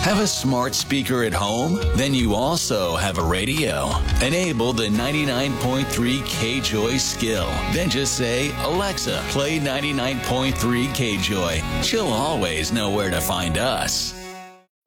Have a smart speaker at home? Then you also have a radio. Enable the 99.3 K-Joy skill. Then just say, Alexa, play 99.3 K-Joy. She'll always know where to find us.